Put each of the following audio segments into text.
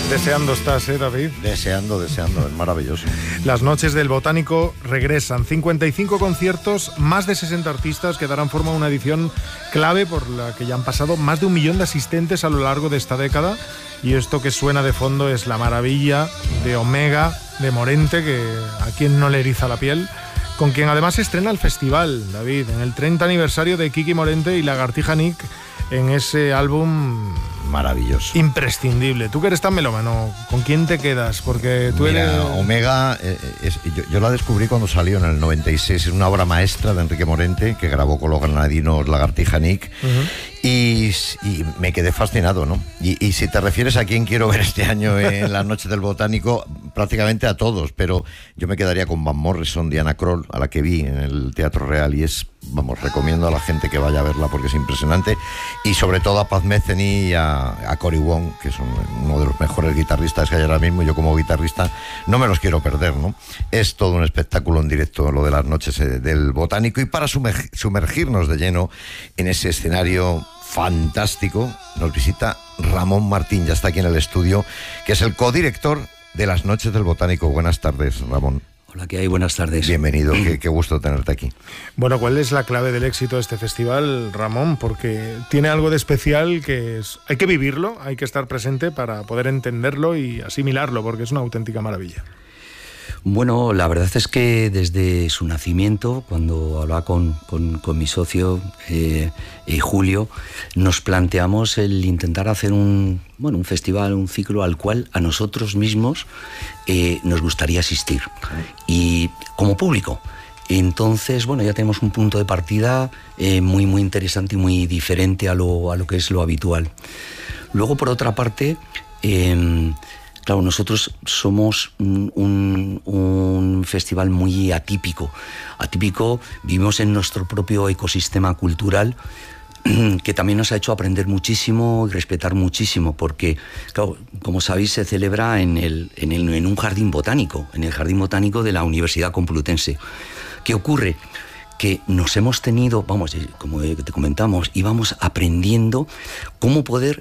Deseando estás, David. Deseando, es maravilloso. Las noches del Botánico regresan. 55 conciertos, más de 60 artistas que darán forma a una edición clave por la que ya han pasado más de 1 millón de asistentes a lo largo de esta década. Y esto que suena de fondo es La Maravilla de Omega, de Morente, que a quien no le eriza la piel, con quien además se estrena el festival, David, en el 30 aniversario de Kiki Morente y Lagartija Nick, en ese álbum maravilloso, imprescindible. Tú que eres tan melómano, ¿con quién te quedas? Porque tú eres... Omega, yo la descubrí cuando salió en el 96. Es una obra maestra de Enrique Morente, que grabó con los granadinos Lagartija Nick. Y me quedé fascinado, ¿no? Y si te refieres a quién quiero ver este año en las noches del Botánico, prácticamente a todos, pero yo me quedaría con Van Morrison, Diana Krall, a la que vi en el Teatro Real, y recomiendo a la gente que vaya a verla porque es impresionante, y sobre todo a Paz Metheny y a Cory Wong, que son uno de los mejores guitarristas que hay ahora mismo. Yo como guitarrista no me los quiero perder, ¿no? Es todo un espectáculo en directo lo de las noches del Botánico, y para sumergirnos de lleno en ese escenario fantástico, nos visita Ramón Martín, ya está aquí en el estudio, que es el codirector de las noches del Botánico. Buenas tardes, Ramón. Hola, ¿qué hay? Buenas tardes. Bienvenido, qué gusto tenerte aquí. Bueno, ¿cuál es la clave del éxito de este festival, Ramón? Porque tiene algo de especial que hay que vivirlo, hay que estar presente para poder entenderlo y asimilarlo, porque es una auténtica maravilla. Bueno, la verdad es que desde su nacimiento, cuando hablaba con mi socio Julio, nos planteamos el intentar hacer un festival, un ciclo al cual a nosotros mismos nos gustaría asistir, y como público. Entonces, ya tenemos un punto de partida muy, muy interesante y muy diferente a lo que es lo habitual. Luego, por otra parte, claro, nosotros somos un festival muy atípico. Vivimos en nuestro propio ecosistema cultural, que también nos ha hecho aprender muchísimo y respetar muchísimo, porque, claro, como sabéis, se celebra en un jardín botánico, en el Jardín Botánico de la Universidad Complutense. ¿Qué ocurre? Que nos hemos tenido, como te comentamos, íbamos aprendiendo cómo poder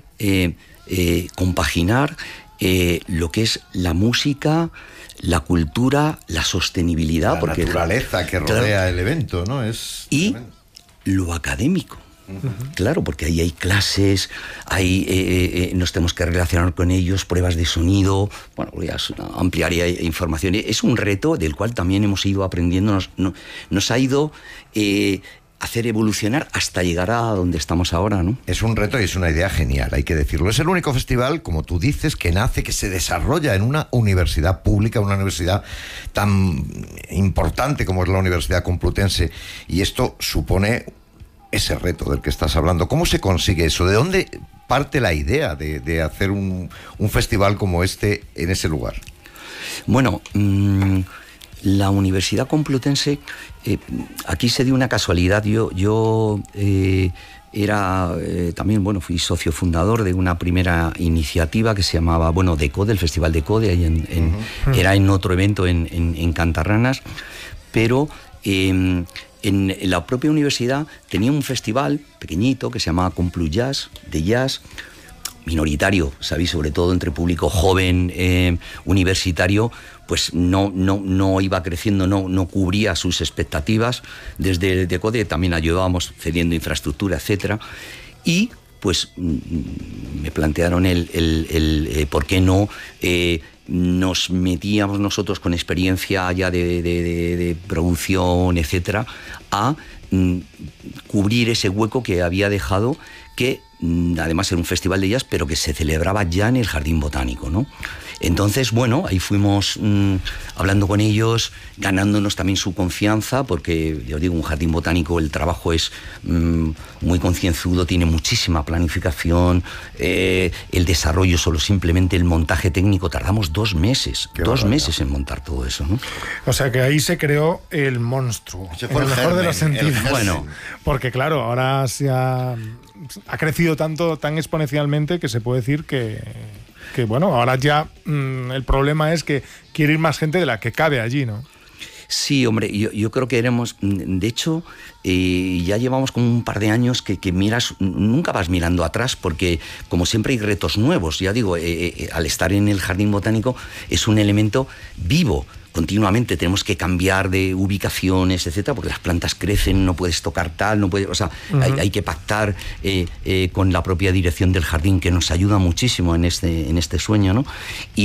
compaginar lo que es la música, la cultura, la sostenibilidad, la naturaleza que rodea el evento, ¿no? Y lo académico. Claro, porque ahí hay clases, nos tenemos que relacionar con ellos, pruebas de sonido, ya ampliaría información. Es un reto del cual también hemos ido aprendiendo, nos ha ido hacer evolucionar hasta llegar a donde estamos ahora, ¿no? Es un reto y es una idea genial, hay que decirlo. Es el único festival, como tú dices, que se desarrolla en una universidad pública, una universidad tan importante como es la Universidad Complutense, y esto supone ese reto del que estás hablando. ¿Cómo se consigue eso? ¿De dónde parte la idea de hacer un festival como este en ese lugar? Bueno, la Universidad Complutense, aquí se dio una casualidad. Yo era también, fui socio fundador de una primera iniciativa que se llamaba, Decode, el Festival Decode, ahí era en otro evento en Cantarranas, pero en la propia universidad tenía un festival pequeñito que se llamaba Complu Jazz, de jazz, minoritario, ¿sabéis? Sobre todo entre público joven, universitario, pues no iba creciendo, no cubría sus expectativas. Desde Decode también ayudábamos cediendo infraestructura, etcétera, y pues me plantearon el por qué no nos metíamos nosotros con experiencia ya de producción, etcétera, a cubrir ese hueco que había dejado, que además era un festival de jazz, pero que se celebraba ya en el Jardín Botánico, ¿no? Entonces, ahí fuimos hablando con ellos, ganándonos también su confianza, porque, ya os digo, un jardín botánico, el trabajo es muy concienzudo, tiene muchísima planificación, el desarrollo, solo simplemente el montaje técnico, tardamos 2 meses, en montar todo eso, ¿no? O sea que ahí se creó el monstruo, en el mejor de los sentidos. Porque claro, ahora ha crecido tanto, tan exponencialmente, que se puede decir que ahora ya el problema es que quiere ir más gente de la que cabe allí, ¿no? Sí, hombre, yo creo que éramos... De hecho, ya llevamos como un par de años que miras... Nunca vas mirando atrás porque, como siempre, hay retos nuevos. Ya digo, al estar en el Jardín Botánico es un elemento vivo. Continuamente tenemos que cambiar de ubicaciones, etcétera, porque las plantas crecen, no puedes tocar tal, no puedes, o sea, hay que pactar con la propia dirección del jardín, que nos ayuda muchísimo en este sueño, ¿no?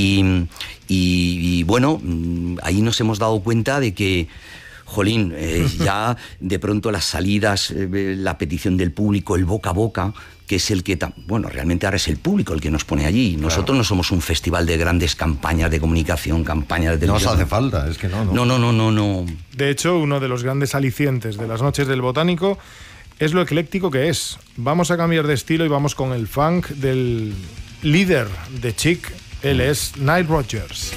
Y bueno, ahí nos hemos dado cuenta de que, jolín, ya de pronto las salidas, la petición del público, el boca a boca, que es el que, bueno, realmente ahora es el público el que nos pone allí. Nosotros claro. No somos un festival de grandes campañas de comunicación, campañas de televisión. No os hace falta, es que no. No. De hecho, uno de los grandes alicientes de las noches del Botánico es lo ecléctico que es. Vamos a cambiar de estilo y vamos con el funk del líder de Chic. Él es Nile Rodgers.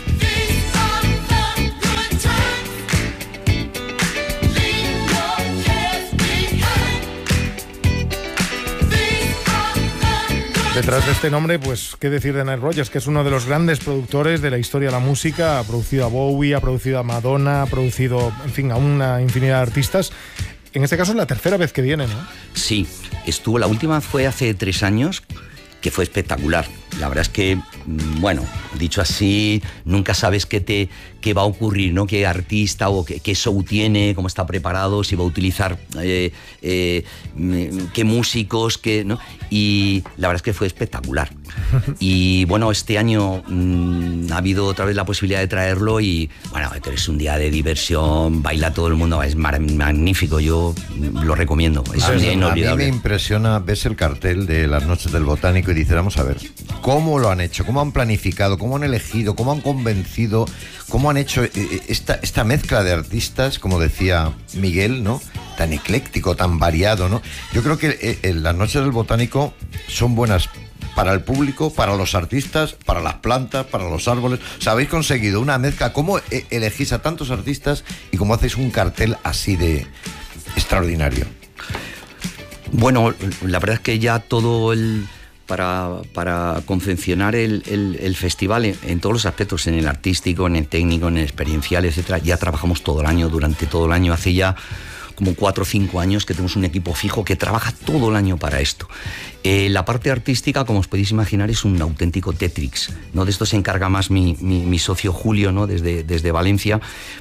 Detrás de este nombre, pues, ¿qué decir de Nile Rodgers? Que es uno de los grandes productores de la historia de la música. Ha producido a Bowie, ha producido a Madonna, ha producido, en fin, a una infinidad de artistas. En este caso es la tercera vez que viene, ¿no? Sí, la última fue hace 3 años, que fue espectacular. La verdad es que, bueno, dicho así, nunca sabes qué va a ocurrir, ¿no? Qué artista o qué show tiene, cómo está preparado, si va a utilizar qué músicos, ¿no? Y la verdad es que fue espectacular. Y bueno, este año ha habido otra vez la posibilidad de traerlo y, bueno, es un día de diversión, baila todo el mundo, es magnífico, yo lo recomiendo, es un día inolvidable. A mí me impresiona, ves el cartel de las noches del Botánico y dices, vamos a ver, ¿cómo lo han hecho? ¿Cómo han planificado? ¿Cómo han elegido? ¿Cómo han convencido? ¿Cómo han hecho esta mezcla de artistas, como decía Miguel, ¿no? Tan ecléctico, tan variado, ¿no? Yo creo que las noches del Botánico son buenas para el público, para los artistas, para las plantas, para los árboles. O sea, habéis conseguido una mezcla. ¿Cómo elegís a tantos artistas y cómo hacéis un cartel así de extraordinario? Bueno, la verdad es que ya todo para confeccionar el festival en todos los aspectos, en el artístico, en el técnico, en el experiencial, etcétera, ya trabajamos todo el año, durante todo el año. Hace ya como 4 o 5 años que tenemos un equipo fijo que trabaja todo el año para esto. La parte artística, como os podéis imaginar, es un auténtico Tetrix, ¿no? De esto se encarga más mi socio Julio, ¿no? Desde Valencia.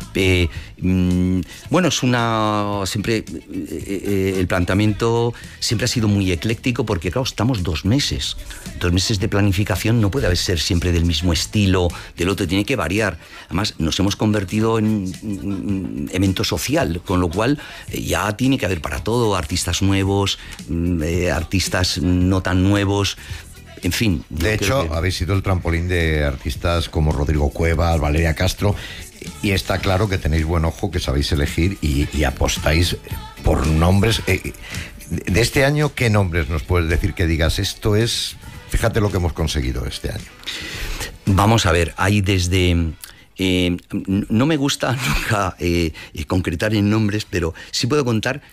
Bueno, es siempre el planteamiento siempre ha sido muy ecléctico porque, claro, estamos 2 meses. 2 meses de planificación no puede ser siempre del mismo estilo, del otro, tiene que variar. Además, nos hemos convertido en evento social, con lo cual ya tiene que haber para todo, artistas nuevos, artistas no tan nuevos, en fin. De hecho, habéis sido el trampolín de artistas como Rodrigo Cuevas, Valeria Castro, y está claro que tenéis buen ojo, que sabéis elegir y apostáis por nombres. De este año, ¿qué nombres nos puedes decir que digas, esto es, fíjate lo que hemos conseguido este año? Vamos a ver, hay desde... no me gusta nunca concretar en nombres, pero sí puedo contar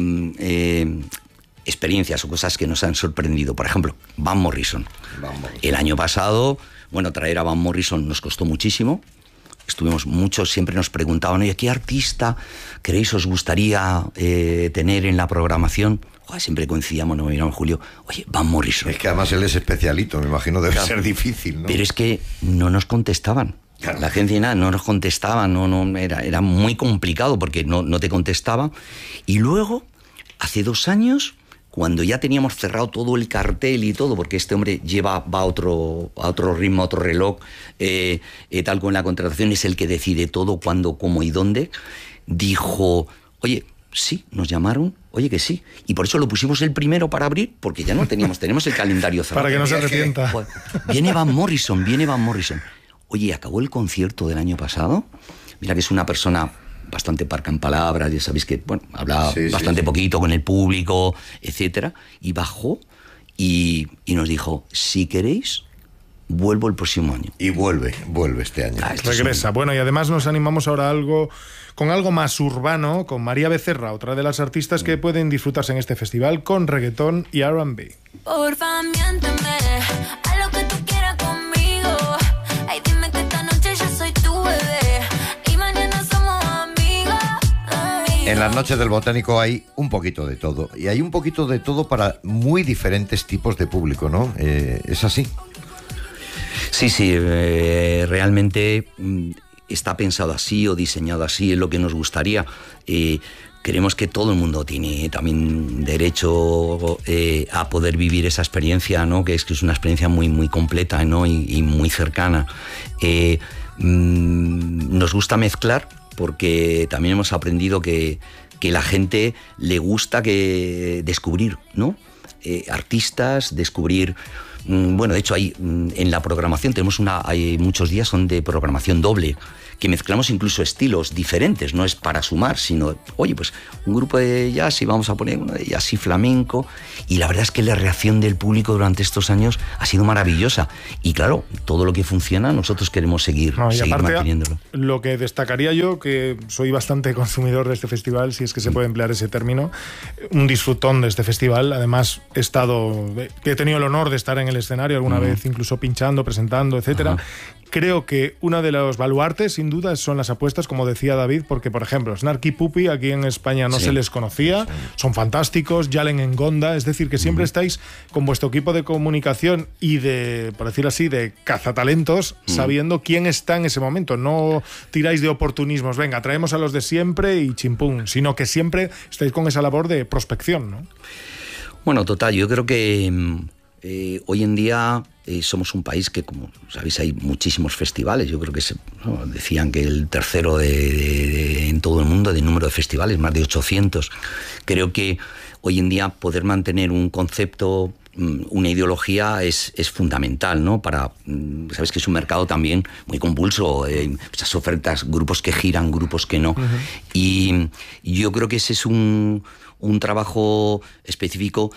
experiencias o cosas que nos han sorprendido. Por ejemplo, Van Morrison. El año pasado, bueno, traer a Van Morrison nos costó muchísimo. Muchos siempre nos preguntaban, oye, ¿qué artista creéis os gustaría tener en la programación? Siempre coincidíamos, nos miramos Julio, oye, Van Morrison. Es que además él es especialito, me imagino debe ser difícil, ¿no? Pero es que no nos contestaban. Claro. La agencia nada, no nos contestaba, era muy complicado porque no te contestaba. Y luego, hace 2 años, cuando ya teníamos cerrado todo el cartel y todo, porque este hombre va a otro ritmo, a otro reloj, tal con la contratación, es el que decide todo, cuándo, cómo y dónde, dijo, oye, sí, nos llamaron, oye que sí. Y por eso lo pusimos el primero para abrir, porque ya no tenemos el calendario cerrado. Para que no se arrepienta. Viene Van Morrison. Oye, acabó el concierto del año pasado. Mira que es una persona bastante parca en palabras, ya sabéis que, bueno, habla bastante poquito con el público, etcétera. Y bajó y nos dijo, si queréis, vuelvo el próximo año. Y vuelve este año. Regresa. Bueno, y además nos animamos ahora con algo más urbano, con María Becerra, otra de las artistas que pueden disfrutarse en este festival con reggaetón y R&B. Porfa, miénteme, a lo que tú quieras conmigo. Ay, dime que esta noche yo soy tu bebé y mañana somos amigos. En las noches del Botánico hay un poquito de todo. Y hay un poquito de todo para muy diferentes tipos de público, ¿no? ¿Es así? Sí, realmente está pensado así o diseñado así, es lo que nos gustaría. Creemos que todo el mundo tiene también derecho a poder vivir esa experiencia, ¿no? Que es una experiencia muy, muy completa, ¿no? y muy cercana. Nos gusta mezclar porque también hemos aprendido que la gente le gusta descubrir, ¿no? Artistas, descubrir... Bueno, de hecho, en la programación hay muchos días son de programación doble, que mezclamos incluso estilos diferentes, no es para sumar, sino, oye, pues un grupo de jazz y vamos a poner uno de jazz y flamenco, y la verdad es que la reacción del público durante estos años ha sido maravillosa, y claro, todo lo que funciona nosotros queremos seguir manteniéndolo. Lo que destacaría yo, que soy bastante consumidor de este festival, si es que se puede emplear ese término, un disfrutón de este festival, además he tenido el honor de estar en el escenario alguna vez, incluso pinchando, presentando, etcétera. Creo que uno de los baluartes, sin duda, son las apuestas, como decía David, porque, por ejemplo, Snarky Puppy aquí en España no se les conocía, son fantásticos, Yalen Engonda, es decir, que siempre estáis con vuestro equipo de comunicación y de, por decirlo así, de cazatalentos, sabiendo quién está en ese momento. No tiráis de oportunismos, venga, traemos a los de siempre y chimpún, sino que siempre estáis con esa labor de prospección, ¿no? Bueno, total, yo creo que hoy en día somos un país que, como sabéis, hay muchísimos festivales. Yo creo que decían que el tercero en todo el mundo de número de festivales, más de 800. Creo que hoy en día poder mantener un concepto, una ideología es fundamental, ¿no? Sabes que es un mercado también muy convulso, muchas ofertas, grupos que giran, grupos que no. Y yo creo que ese es un trabajo específico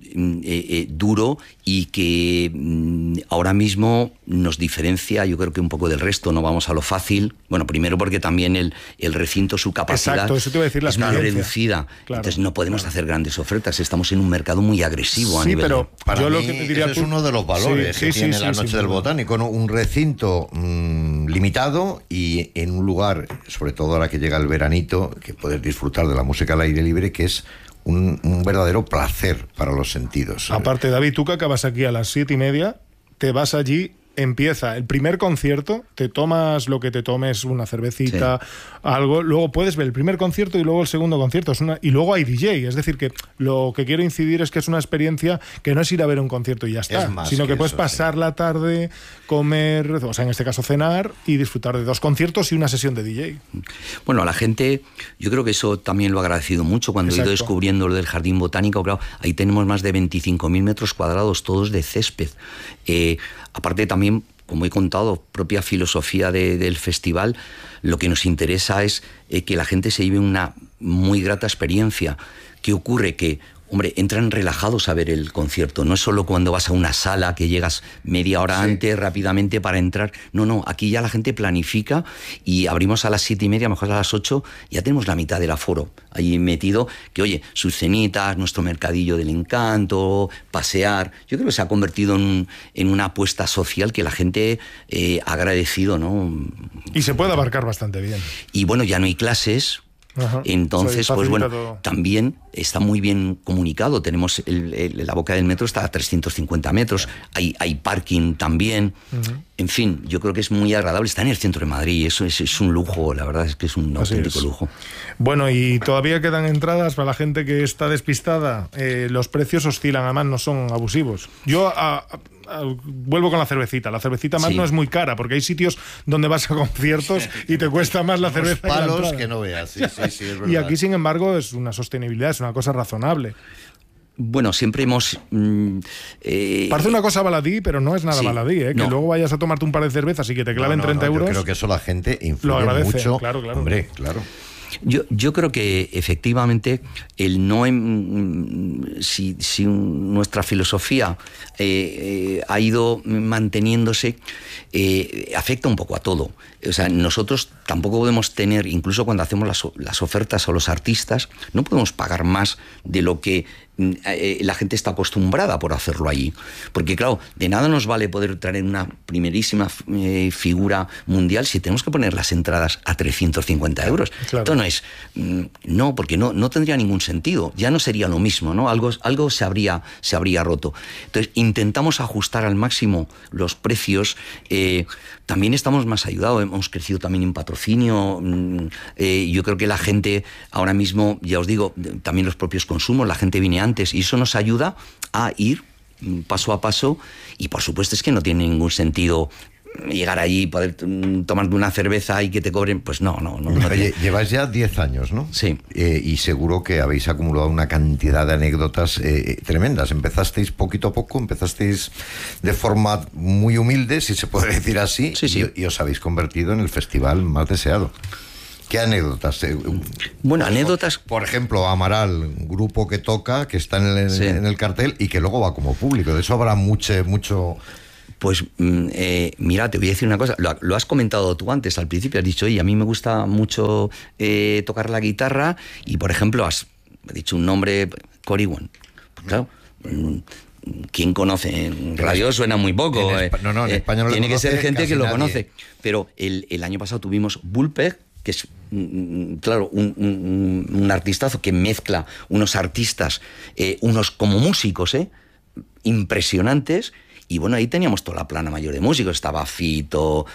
duro y que ahora mismo nos diferencia, yo creo que un poco del resto. No vamos a lo fácil. Bueno, primero porque también el recinto, su capacidad, exacto, eso te iba a decir, es muy reducida. Claro, entonces no podemos hacer grandes ofertas. Estamos en un mercado muy agresivo a nivel. Pero para yo mí, lo que te diría, ese es uno de los valores que tiene la Noche del Botánico, ¿no? Un recinto limitado y en un lugar, sobre todo ahora que llega el veranito, que puedes disfrutar de la música al aire libre, que es un verdadero placer para los sentidos. Aparte, David, tú que acabas aquí a las 7:30, te vas allí, empieza el primer concierto, te tomas lo que te tomes, una cervecita, algo, luego puedes ver el primer concierto y luego el segundo concierto, y luego hay DJ, es decir, que lo que quiero incidir es que es una experiencia que no es ir a ver un concierto y ya está, sino que puedes pasar la tarde, comer, o sea, en este caso cenar y disfrutar de 2 conciertos y una sesión de DJ. Bueno, a la gente, yo creo que eso también lo he agradecido mucho cuando he ido descubriendo lo del Jardín Botánico. Claro, ahí tenemos más de 25.000 metros cuadrados, todos de césped. Aparte también, como he contado, propia filosofía del festival, lo que nos interesa es que la gente se lleve una muy grata experiencia. ¿Qué ocurre? Que, hombre, entran relajados a ver el concierto. No es solo cuando vas a una sala que llegas media hora antes rápidamente para entrar. No, aquí ya la gente planifica y abrimos a las 7:30, mejor a las 8, ya tenemos la mitad del aforo ahí metido, que oye, sus cenitas, nuestro mercadillo del encanto, pasear. Yo creo que se ha convertido en una apuesta social que la gente ha agradecido, ¿no? Y se puede abarcar bastante bien. Y bueno, ya no hay clases. Entonces, pues bueno, todo. También está muy bien comunicado. Tenemos la boca del metro está a 350 metros, hay parking también. En fin, yo creo que es muy agradable. Está en el centro de Madrid, eso es un lujo, la verdad es que es un auténtico lujo. Bueno, y todavía quedan entradas para la gente que está despistada. Los precios oscilan, además no son abusivos. Yo vuelvo con la cervecita. La cervecita más no es muy cara, porque hay sitios donde vas a conciertos y te cuesta más la cerveza que la entrada. Que no veas, sí, es verdad. Y aquí, sin embargo, es una sostenibilidad, es una cosa razonable. Bueno, siempre hemos... Parece una cosa baladí, pero no es nada baladí, ¿eh? Que luego vayas a tomarte un par de cervezas y que te claven 30 euros. Yo creo que eso la gente influye lo agradece, mucho. Claro. Hombre, claro. Yo creo que efectivamente si nuestra filosofía ha ido manteniéndose, afecta un poco a todo. O sea, nosotros tampoco podemos tener, incluso cuando hacemos las ofertas a los artistas, no podemos pagar más de lo que la gente está acostumbrada por hacerlo allí. Porque claro, de nada nos vale poder traer una primerísima figura mundial si tenemos que poner las entradas a 350 euros. Claro. Esto no es... No, porque no tendría ningún sentido. Ya no sería lo mismo, ¿no? Algo se habría roto. Entonces, intentamos ajustar al máximo los precios. También estamos más ayudados. Hemos crecido también en patrocinio. Yo creo que la gente ahora mismo, ya os digo, también los propios consumos, la gente viene antes y eso nos ayuda a ir paso a paso y por supuesto es que no tiene ningún sentido llegar allí y poder tomarte una cerveza y que te cobren, pues no. Oye, lleváis ya 10 años, ¿no? Sí. Y seguro que habéis acumulado una cantidad de anécdotas tremendas. Empezasteis poquito a poco, empezasteis de forma muy humilde, si se puede decir así, sí. Y os habéis convertido en el festival más deseado. ¿Qué anécdotas? Bueno, anécdotas... Por ejemplo, Amaral, un grupo que toca, que está en el cartel y que luego va como público. De eso habrá mucho... Pues mira, te voy a decir una cosa. Lo has comentado tú antes, al principio. Has dicho, oye, a mí me gusta mucho tocar la guitarra y, por ejemplo, has dicho un nombre, Cory One. Pues claro... ¿Quién conoce? En radio suena muy poco. En España no tiene que ser gente que lo nadie. Conoce. Pero el año pasado tuvimos Bullpeg, que es, claro, un artistazo que mezcla unos artistas, unos como músicos, impresionantes. Y bueno, ahí teníamos toda la plana mayor de músicos. Estaba Fito,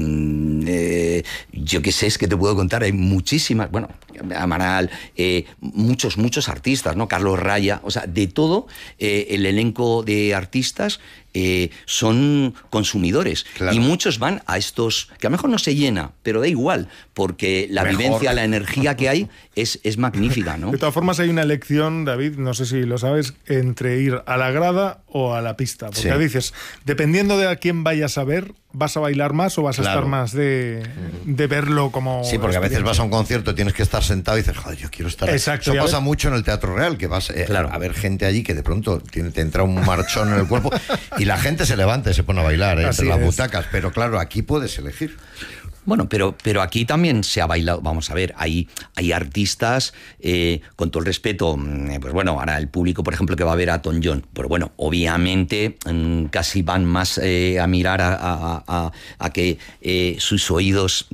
yo qué sé, es que te puedo contar, hay muchísimas, bueno, Amaral, muchos artistas, ¿no? Carlos Raya, o sea, de todo el elenco de artistas son consumidores. Claro. Y muchos van a estos, que a lo mejor no se llena, pero da igual, porque la vivencia, la energía que hay es magnífica, ¿no? De todas formas, hay una elección, David, no sé si lo sabes, entre ir a la grada o a la pista. Porque Sí. dices, dependiendo de a quién vayas a ver, ¿vas a bailar más o vas a Claro. estar más de verlo como... Sí, porque a veces vas a un concierto, tienes que estar sentado y dices, joder, yo quiero estar... Exacto, Eso y a pasa ver- mucho en el Teatro Real, que vas Claro. a ver gente allí que de pronto te entra un marchón en el cuerpo y la gente se levanta y se pone a bailar Así entre las es. butacas. Pero claro, aquí puedes elegir. Bueno, pero aquí también se ha bailado. Vamos a ver, hay artistas, con todo el respeto, pues bueno, ahora el público, por ejemplo, que va a ver a Tom Jones, pero bueno, obviamente casi van más a mirar a que sus oídos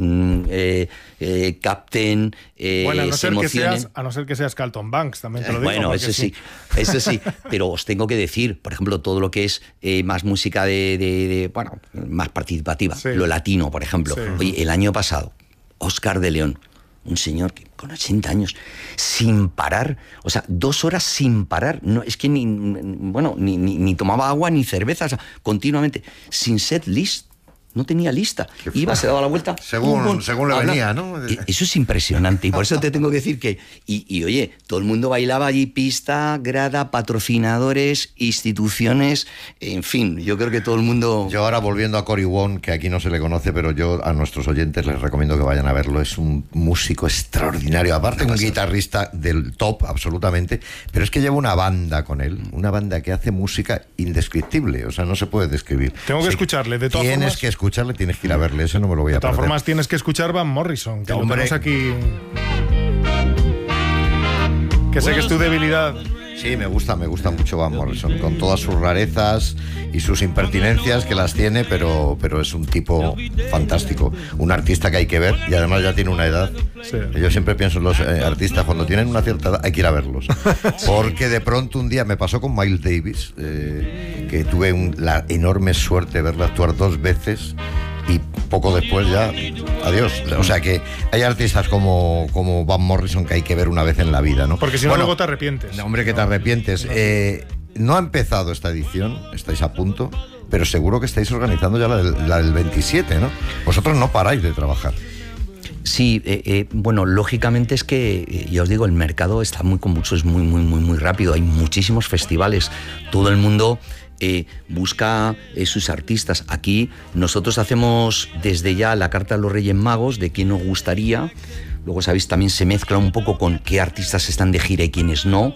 capten, Bueno, se emocionen. a no ser que seas Carlton Banks, también te lo digo. Bueno, porque eso sí, pero os tengo que decir, por ejemplo, todo lo que es más música bueno, más participativa, Sí. lo latino, por ejemplo. Sí. Oye, el año pasado, Óscar de León, un señor que con 80 años, sin parar, o sea, 2 horas sin parar, no, es que ni tomaba agua ni cerveza, o sea, continuamente, sin set list. No tenía lista. Iba, se daba la vuelta. Según le habla. venía, ¿no? Eso es impresionante. Y por eso te tengo que decir que... Y oye, todo el mundo bailaba allí, pista, grada, patrocinadores, instituciones, en fin, yo creo que todo el mundo... Yo ahora volviendo a Cory One, que aquí no se le conoce, pero yo a nuestros oyentes les recomiendo que vayan a verlo. Es un músico extraordinario, aparte un guitarrista del top, absolutamente, pero es que lleva una banda con él, una banda que hace música indescriptible, o sea, no se puede describir. Tengo que Sí, escucharle, de todas tienes formas... que escucharle, tienes que ir a verle, eso no me lo voy a De todas perder. formas, tienes que escuchar Van Morrison, que lo Hombre. tenemos aquí... Que sé que es tu debilidad. Sí, me gusta mucho Van Morrison, con todas sus rarezas y sus impertinencias que las tiene, pero es un tipo fantástico, un artista que hay que ver y además ya tiene una edad. Sí. Yo siempre pienso en los artistas, cuando tienen una cierta edad hay que ir a verlos, porque de pronto un día me pasó con Miles Davis, que tuve la enorme suerte de verla actuar 2 veces y poco después ya, adiós. O sea que hay artistas como Van Morrison que hay que ver una vez en la vida, ¿no? Porque si no, Bueno, luego te arrepientes. no, hombre, que te arrepientes. No ha empezado esta edición, estáis a punto, pero seguro que estáis organizando ya la del 27, ¿no? Vosotros no paráis de trabajar. Sí, bueno, lógicamente es que, ya os digo, el mercado está muy convulso, es muy rápido, hay muchísimos festivales, todo el mundo busca sus artistas. Aquí nosotros hacemos desde ya la carta a los Reyes Magos de quién nos gustaría. Luego, sabéis, también se mezcla un poco con qué artistas están de gira y quiénes no.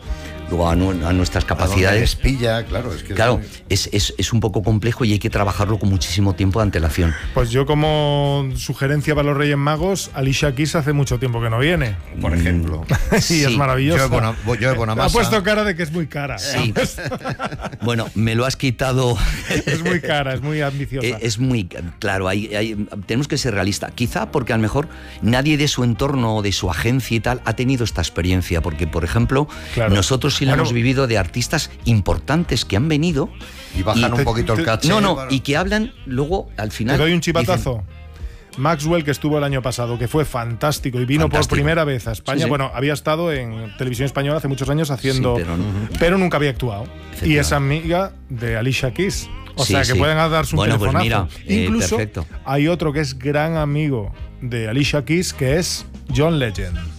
luego a nuestras capacidades. Les pilla, claro, es que Claro, es un poco complejo y hay que trabajarlo con muchísimo tiempo de antelación. Pues yo, como sugerencia para los Reyes Magos, Alicia Keys hace mucho tiempo que no viene. por ejemplo. Y Sí. es maravilloso. Yo de Ha Bonamassa. puesto cara de que es muy cara. Sí. Bueno, me lo has quitado. Es muy cara, es muy ambiciosa. Es muy claro, tenemos que ser realistas. Quizá porque a lo mejor nadie de su entorno, de su agencia y tal, ha tenido esta experiencia. Porque, por ejemplo, Claro. nosotros sí la Bueno, hemos vivido de artistas importantes que han venido. Y bajan un poquito el caché. No, para- y que hablan luego al final. Te doy un dicen, chivatazo. Maxwell, que estuvo el año pasado, que fue fantástico y vino Fantástico. por primera vez a España. Sí, sí. Bueno, había estado en televisión española hace muchos años haciendo, Sí, pero nunca había actuado. Y Efectivamente. es amiga de Alicia Keys. O Sí, sea, que sí. pueden darse un Bueno, pues telefonazo. mira, Incluso perfecto. hay otro que es gran amigo de Alicia Keys, que es John Legend.